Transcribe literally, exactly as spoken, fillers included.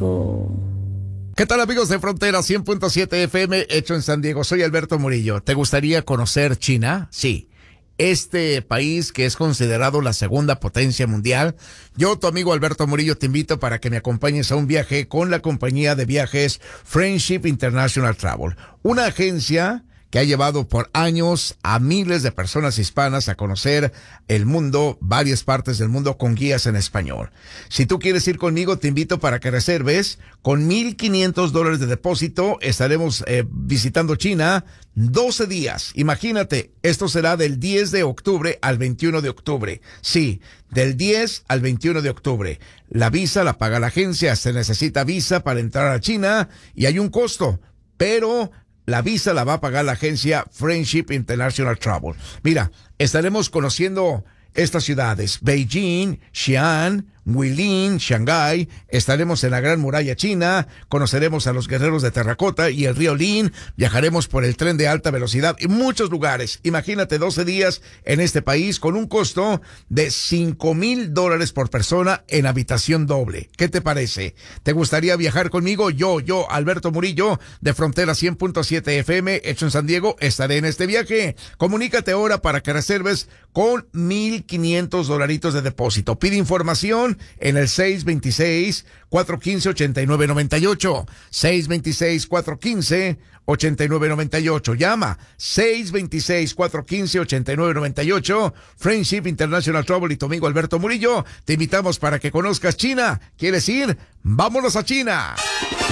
Diego. ¿Qué tal, amigos de Frontera cien punto siete F M, hecho en San Diego? Soy Alberto Murillo. ¿Te gustaría conocer China? Sí. Este país que es considerado la segunda potencia mundial. Yo, tu amigo Alberto Murillo, te invito para que me acompañes a un viaje con la compañía de viajes Friendship International Travel, una agencia que ha llevado por años a miles de personas hispanas a conocer el mundo, varias partes del mundo, con guías en español. Si tú quieres ir conmigo, te invito para que reserves. Con mil quinientos dólares de depósito estaremos eh, visitando China doce días. Imagínate, esto será del diez de octubre al veintiuno de octubre. Sí, del diez al veintiuno de octubre. La visa la paga la agencia, se necesita visa para entrar a China y hay un costo, pero la visa la va a pagar la agencia Friendship International Travel. Mira, estaremos conociendo estas ciudades: Beijing, Xi'an, Guilin, Shanghái. Estaremos en la Gran Muralla China, conoceremos a los guerreros de terracota y el río Lin, viajaremos por el tren de alta velocidad y muchos lugares. Imagínate doce días en este país con un costo de cinco mil dólares por persona en habitación doble. ¿Qué te parece? ¿Te gustaría viajar conmigo? Yo, yo, Alberto Murillo, de Frontera cien punto siete F M, hecho en San Diego, estaré en este viaje. Comunícate ahora para que reserves con mil quinientos dolaritos de depósito. Pide información en el seis dos seis, cuatro uno cinco, ocho nueve nueve ocho. seis dos seis, cuatro uno cinco, ocho nueve nueve ocho. Llama seis dos seis, cuatro uno cinco, ocho nueve nueve ocho. Friendship International Travel y tu amigo Alberto Murillo. Te invitamos para que conozcas China. ¿Quieres ir? ¡Vámonos a China!